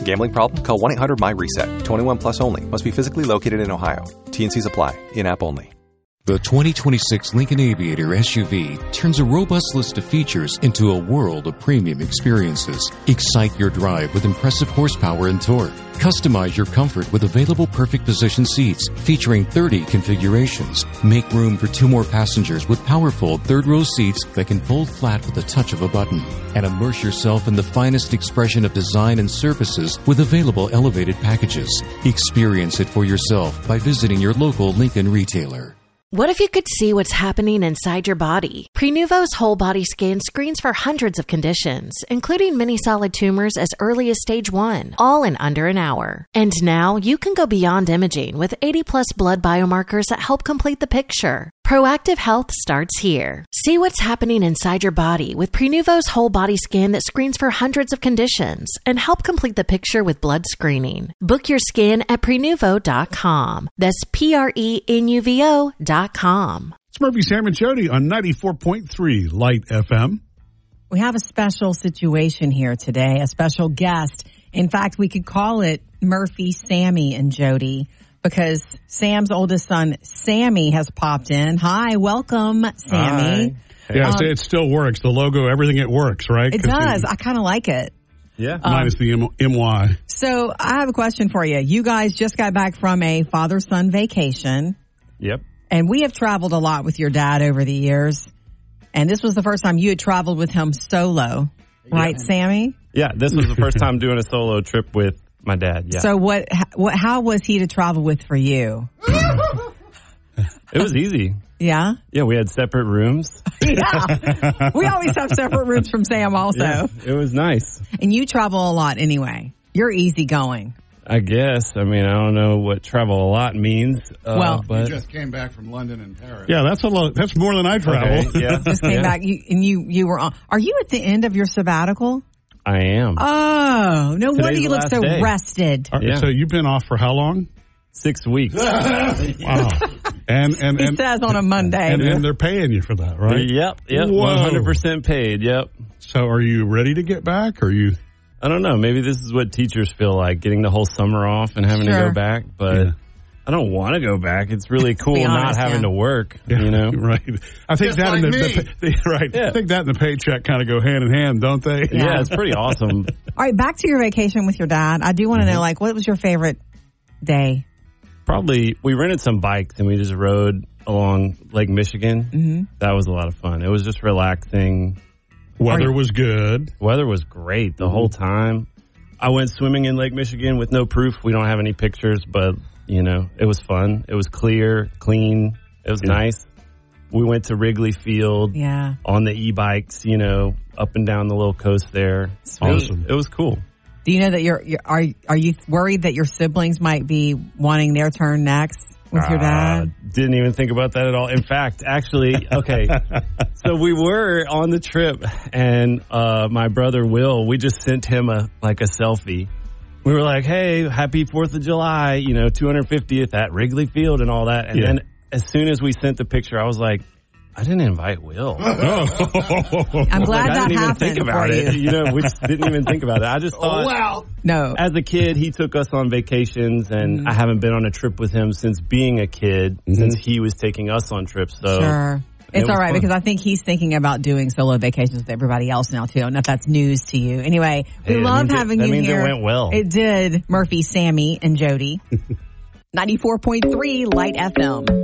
Gambling problem? Call 1-800-MY-RESET. 21 plus only. Must be physically located in Ohio. T&Cs apply. In-app only. The 2026 Lincoln Aviator SUV turns a robust list of features into a world of premium experiences. Excite your drive with impressive horsepower and torque. Customize your comfort with available perfect position seats featuring 30 configurations. Make room for 2 more passengers with powerful third-row seats that can fold flat with the touch of a button. And immerse yourself in the finest expression of design and services with available elevated packages. Experience it for yourself by visiting your local Lincoln retailer. What if you could see what's happening inside your body? Prenuvo's whole body scan screens for hundreds of conditions, including many solid tumors as early as stage 1, all in under an hour. And now you can go beyond imaging with 80+ blood biomarkers that help complete the picture. Proactive health starts here. See what's happening inside your body with Prenuvo's whole body scan that screens for hundreds of conditions and help complete the picture with blood screening. Book your scan at Prenuvo.com. That's Prenuvo.com. It's Murphy, Sam, and Jody on 94.3 Light FM. We have a special situation here today, a special guest. In fact, we could call it Murphy, Sammy, and Jody, because Sam's oldest son, Sammy, has popped in. Hi, welcome, Sammy. Hi. Yeah, it still works. The logo, everything, it works, right? It does. I kind of like it. Yeah. Minus the MY. So I have a question for you. You guys just got back from a father-son vacation. Yep. And we have traveled a lot with your dad over the years. And this was the first time you had traveled with him solo. Right, Sammy? Yeah, this was the first time doing a solo trip with my dad, yeah. So how was he to travel with for you? It was easy. Yeah? Yeah, we had separate rooms. Yeah. We always have separate rooms from Sam also. Yeah, it was nice. And you travel a lot anyway. You're easygoing. I guess. I mean, I don't know what travel a lot means. Well, but you just came back from London and Paris. Yeah, that's a lot. That's more than I travel. Okay, yeah. Just came back. You were on. Are you at the end of your sabbatical? I am. Oh, no wonder you look so day. rested. Yeah. So you've been off for how long? 6 weeks. Wow. And he says on a Monday. And they're paying you for that, right? Yep. Whoa. 100% paid. Yep. So are you ready to get back? Or are you? I don't know. Maybe this is what teachers feel like, getting the whole summer off and having to go back. But I don't want to go back. It's really cool not having to work, you know? Right. I think Just that like and I think that and the paycheck kind of go hand in hand, don't they? Yeah, it's pretty awesome. All right, back to your vacation with your dad. I do want to know, like, what was your favorite day? Probably, we rented some bikes and we just rode along Lake Michigan. Mm-hmm. That was a lot of fun. It was just relaxing. Weather was good. Weather was great the whole time. I went swimming in Lake Michigan with no proof. We don't have any pictures, but, you know, it was fun. It was clear, clean. It was nice. We went to Wrigley Field on the e-bikes, you know, up and down the little coast there. Awesome. It was cool. Do you know that are you worried that your siblings might be wanting their turn next with your dad? Didn't even think about that at all. In fact, actually, okay. So we were on the trip, and my brother Will, we just sent him a selfie. We were like, "Hey, happy 4th of July, you know, 250th at Wrigley Field and all that." And then as soon as we sent the picture, I was like, I didn't invite Will. I'm glad I that didn't even happened think about for it. you. You know, we just didn't even think about it. I just thought, no. As a kid, he took us on vacations, and I haven't been on a trip with him since being a kid, since he was taking us on trips. So sure. It's all right, because I think he's thinking about doing solo vacations with everybody else now, too. I don't know if that's news to you. Anyway, we love having you here. That means it went well. It did. Murphy, Sammy, and Jody. 94.3 Light FM.